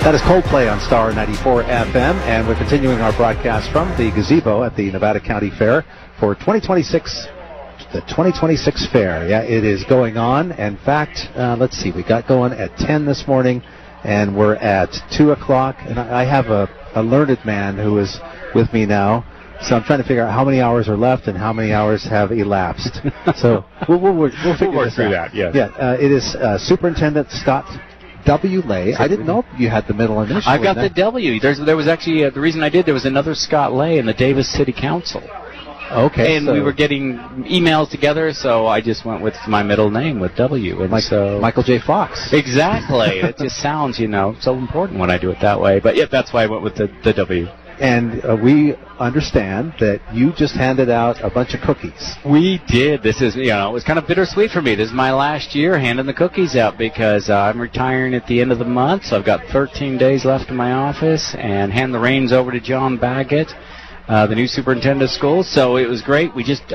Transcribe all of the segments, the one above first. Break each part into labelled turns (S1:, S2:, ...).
S1: That is Coldplay on Star 94 FM, and we're continuing our broadcast from the gazebo at the Nevada County Fair for 2026, the 2026 Fair. Yeah, it is going on. In fact, let's see, we got going at 10 this morning, and we're at 2 o'clock, and I have a learned man who is with me now, so I'm trying to figure out how many hours are left and how many hours have elapsed. So we'll figure this
S2: through
S1: out.
S2: that, yes.
S1: Yeah, it is Superintendent Scott W. Lay. I didn't know you had the middle initial.
S2: I've got the W. There was actually, the reason I did, there was another Scott Lay in the Davis City Council.
S1: Okay.
S2: And we were getting emails together, so I just went with my middle name with W. And so
S1: Michael J. Fox.
S2: Exactly. It just sounds, so important when I do it that way. But yeah, that's why I went with the W.
S1: And we understand that you just handed out a bunch of cookies.
S2: We did. This is, it was kind of bittersweet for me. This is my last year handing the cookies out because I'm retiring at the end of the month, so I've got 13 days left in my office, and hand the reins over to John Baggett, the new superintendent of schools. So it was great. We just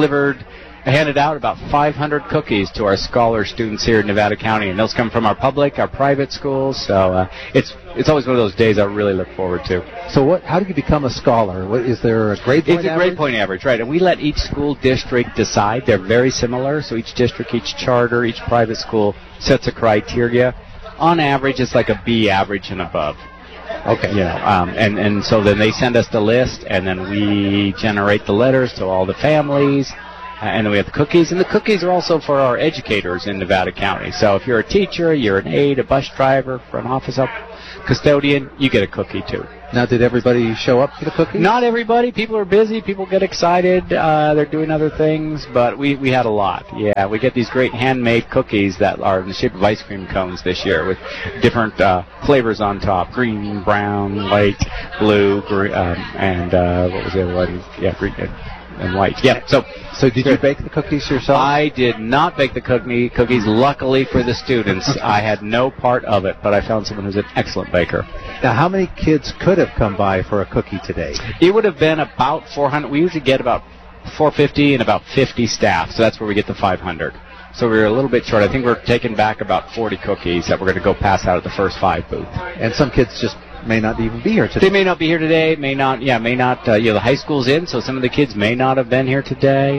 S2: handed out about 500 cookies to our scholar students here in Nevada County, and those come from our public, our private schools. So it's always one of those days I really look forward to.
S1: So how do you become a scholar? Is there a grade point average?
S2: It's a grade point average, right? And we let each school district decide. They're very similar. So each district, each charter, each private school sets a criteria. On average, it's like a B average and above.
S1: Okay.
S2: And so then they send us the list, and then we generate the letters to all the families. And then we have the cookies, and the cookies are also for our educators in Nevada County. So if you're a teacher, you're an aide, a bus driver, front office custodian, you get a cookie too.
S1: Now, did everybody show up for the cookies?
S2: Not everybody. People are busy. People get excited. They're doing other things, but we had a lot. Yeah, we get these great handmade cookies that are in the shape of ice cream cones this year with different flavors on top: green, brown, white, blue, and what was the other one? Yeah, green and white. Yeah.
S1: So did you bake the cookies yourself?
S2: I did not bake the cookies. Luckily for the students, I had no part of it, but I found someone who's an excellent baker.
S1: Now, how many kids could have come by for a cookie today?
S2: It would have been about 400. We usually get about 450 and about 50 staff, so that's where we get the 500. So we were a little bit short. I think we're taking back about 40 cookies that we're going to go pass out at the first 5 booth.
S1: And some kids just may not even be here today.
S2: They may not be here today, may not, the high school's in, so some of the kids may not have been here today.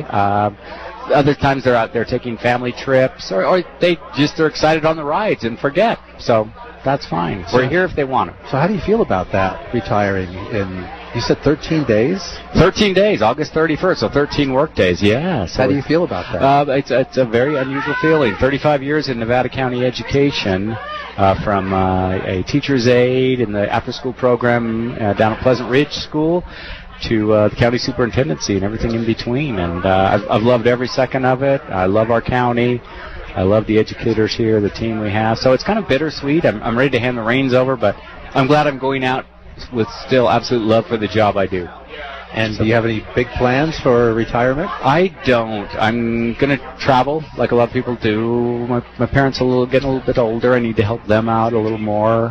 S2: Other times they're out there taking family trips, or they're excited on the rides and forget. So that's fine. We're here if they want to.
S1: So how do you feel about that, retiring in, you said 13 days?
S2: 13 days, August 31st, so 13 work days, yeah. So
S1: how do you feel about that?
S2: It's a very unusual feeling. 35 years in Nevada County education, from a teacher's aide in the after-school program down at Pleasant Ridge School to the county superintendency and everything in between. And I've loved every second of it. I love our county. I love the educators here, the team we have. So it's kind of bittersweet. I'm ready to hand the reins over, but I'm glad I'm going out with still absolute love for the job I do.
S1: And do you have any big plans for retirement?
S2: I don't. I'm going to travel like a lot of people do. My parents are getting a little bit older. I need to help them out a little more.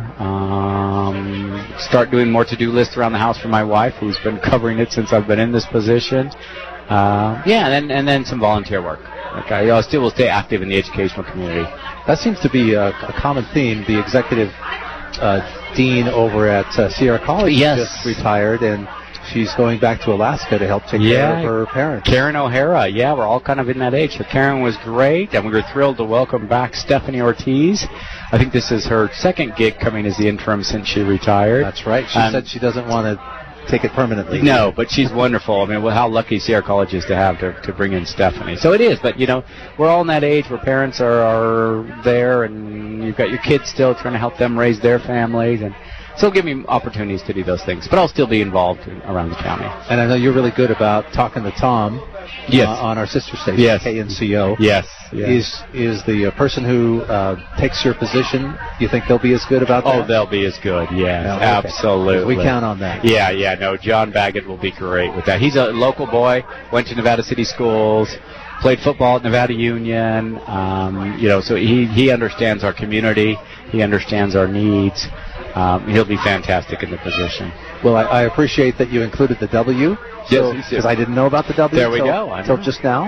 S2: Start doing more to-do lists around the house for my wife, who's been covering it since I've been in this position. And then some volunteer work. Okay, I still will stay active in the educational community.
S1: That seems to be a common theme. The executive dean over at Sierra College just retired, and she's going back to Alaska to help take care of her parents.
S2: Karen O'Hara, we're all kind of in that age. So Karen was great, and we were thrilled to welcome back Stephanie Ortiz. I think this is her second gig coming as the interim since she retired.
S1: That's right. She said she doesn't want to take it permanently.
S2: No, but she's wonderful. I mean, how lucky Sierra College is to have to bring in Stephanie. So it is, but we're all in that age where parents are there, and you've got your kids still trying to help them raise their families, and so give me opportunities to do those things. But I'll still be involved around the county.
S1: And I know you're really good about talking to Tom on our sister station, KNCO.
S2: Yes.
S1: Is the person who takes your position, you think they'll be as good about that?
S2: Oh, they'll be as good, yes. Okay. Absolutely.
S1: We count on that.
S2: Yeah, no, John Baggett will be great with that. He's a local boy, went to Nevada City Schools, played football at Nevada Union, so he understands our community, he understands our needs. He'll be fantastic in the position.
S1: Well, I appreciate that you included the W.
S2: Yes,
S1: because I didn't know about the W.
S2: There we go.
S1: Until just now.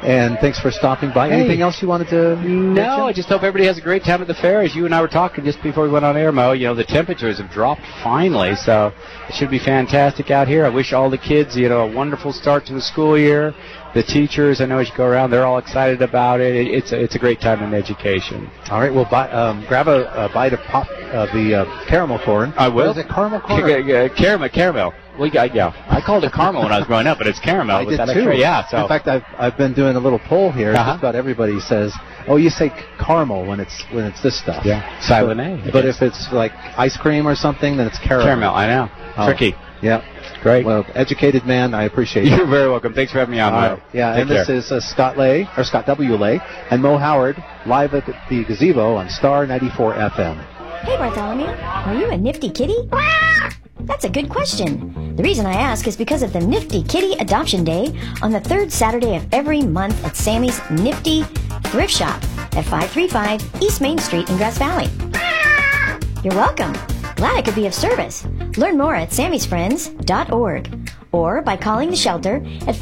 S1: And thanks for stopping by.
S2: Hey.
S1: Anything else you wanted to mention?
S2: No, I just hope everybody has a great time at the fair. As you and I were talking just before we went on air, Mo, you know, the temperatures have dropped finally, so it should be fantastic out here. I wish all the kids, you know, a wonderful start to the school year. The teachers, I know as you go around, they're all excited about it. It's a great time in education.
S1: All right, well, grab a bite of the caramel corn.
S2: I will.
S1: What is it, caramel corn?
S2: Caramel. Well, yeah. I called it caramel when I was growing up, but it's caramel.
S1: I did too.
S2: Yeah. So.
S1: In fact, I've been doing a little poll here. Just about everybody says, "Oh, you say caramel when it's this stuff."
S2: Yeah. Silent A.
S1: But if it's like ice cream or something, then it's caramel.
S2: Caramel. I know. Tricky.
S1: Yeah.
S2: Great.
S1: Well, educated man, I appreciate it.
S2: You're very welcome. Thanks for having me on.
S1: Right. Yeah, and this is Scott W. Lay, and Mo Howard, live at the Gazebo on Star 94 FM.
S3: Hey, Bartholomew, are you a nifty kitty? That's a good question. The reason I ask is because of the Nifty Kitty Adoption Day on the third Saturday of every month at Sammy's Nifty Thrift Shop at 535 East Main Street in Grass Valley. You're welcome. Glad I could be of service. Learn more at sammysfriends.org or by calling the shelter at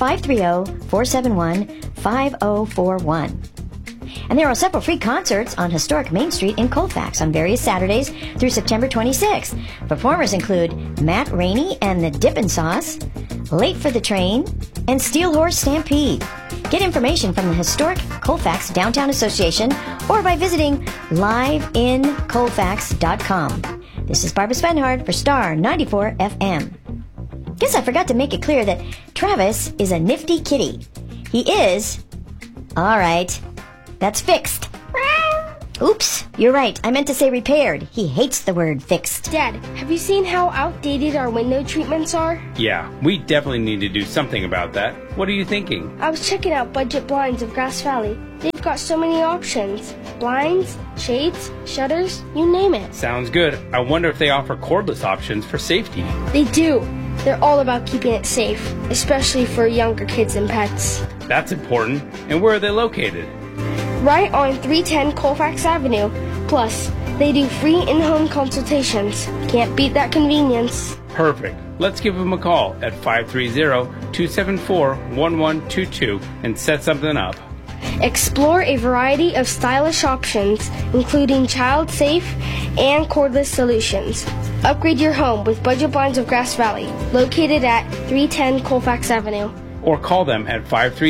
S3: 530-471-5041. And there are several free concerts on historic Main Street in Colfax on various Saturdays through September 26th. Performers include Matt Rainey and the Dippin' Sauce, Late for the Train, and Steel Horse Stampede. Get information from the historic Colfax Downtown Association or by visiting liveincolfax.com. This is Barbara Svenhard for Star 94 FM. Guess I forgot to make it clear that Travis is a nifty kitty. He is... All right. That's fixed. Oops, you're right. I meant to say repaired. He hates the word fixed.
S4: Dad, have you seen how outdated our window treatments are?
S5: Yeah, we definitely need to do something about that. What are you thinking?
S4: I was checking out Budget Blinds of Grass Valley. They've got so many options. Blinds, shades, shutters, you name it.
S5: Sounds good. I wonder if they offer cordless options for safety.
S4: They do. They're all about keeping it safe, especially for younger kids and pets.
S5: That's important. And where are they located?
S4: Right on 310 Colfax Avenue. Plus, they do free in-home consultations. Can't beat that convenience.
S5: Perfect. Let's give them a call at 530-274-1122 and set something up.
S4: Explore a variety of stylish options, including child-safe and cordless solutions. Upgrade your home with Budget Blinds of Grass Valley, located at 310 Colfax Avenue.
S5: Or call them at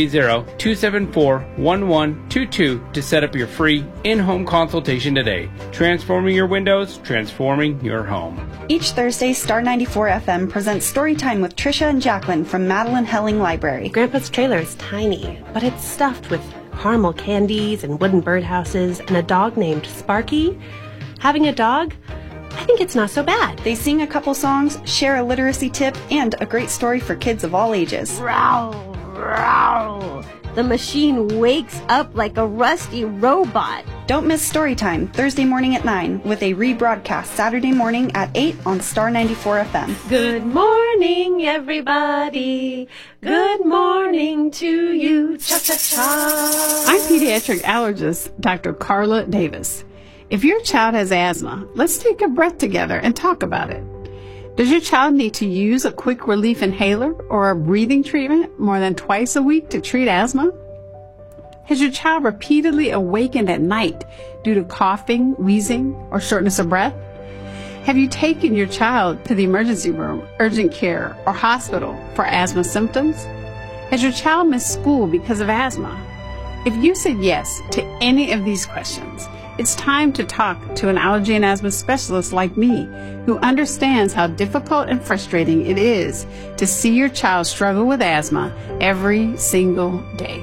S5: 530-274-1122 to set up your free in-home consultation today. Transforming your windows, transforming your home.
S6: Each Thursday, Star 94 FM presents Storytime with Tricia and Jacqueline from Madeline Helling Library.
S7: Grandpa's trailer is tiny, but it's stuffed with caramel candies and wooden birdhouses and a dog named Sparky. Having a dog? I think it's not so bad.
S6: They sing a couple songs, share a literacy tip, and a great story for kids of all ages.
S8: Row, row. The machine wakes up like a rusty robot.
S6: Don't miss Storytime, Thursday morning at 9, with a rebroadcast Saturday morning at 8 on Star 94 FM.
S7: Good morning, everybody. Good morning to you. Cha-cha-cha.
S9: I'm pediatric allergist, Dr. Carla Davis. If your child has asthma, let's take a breath together and talk about it. Does your child need to use a quick relief inhaler or a breathing treatment more than twice a week to treat asthma? Has your child repeatedly awakened at night due to coughing, wheezing, or shortness of breath? Have you taken your child to the emergency room, urgent care, or hospital for asthma symptoms? Has your child missed school because of asthma? If you said yes to any of these questions, it's time to talk to an allergy and asthma specialist like me, who understands how difficult and frustrating it is to see your child struggle with asthma every single day.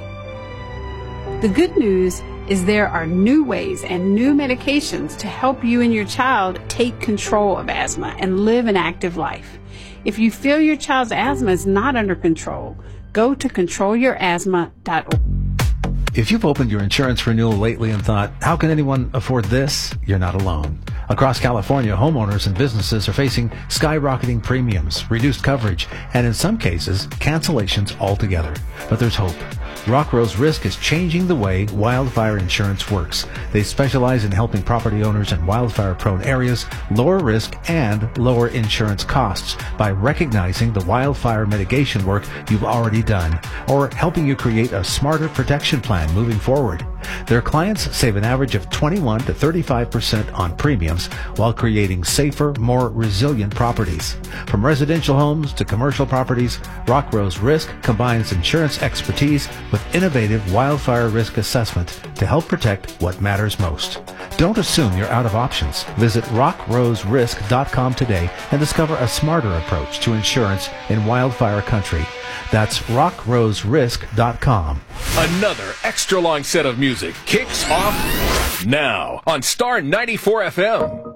S9: The good news is there are new ways and new medications to help you and your child take control of asthma and live an active life. If you feel your child's asthma is not under control, go to controlyourasthma.org.
S1: If you've opened your insurance renewal lately and thought, how can anyone afford this? You're not alone. Across California, homeowners and businesses are facing skyrocketing premiums, reduced coverage, and in some cases, cancellations altogether. But there's hope. Rock Rose Risk is changing the way wildfire insurance works. They specialize in helping property owners in wildfire-prone areas lower risk and lower insurance costs by recognizing the wildfire mitigation work you've already done, or helping you create a smarter protection plan moving forward. Their clients save an average of 21 to 35% on premiums while creating safer, more resilient properties. From residential homes to commercial properties, Rock Rose Risk combines insurance expertise with innovative wildfire risk assessment to help protect what matters most. Don't assume you're out of options. Visit rockroserisk.com today and discover a smarter approach to insurance in wildfire country. That's rockroserisk.com.
S10: Another extra long set of music kicks off now on Star 94 FM.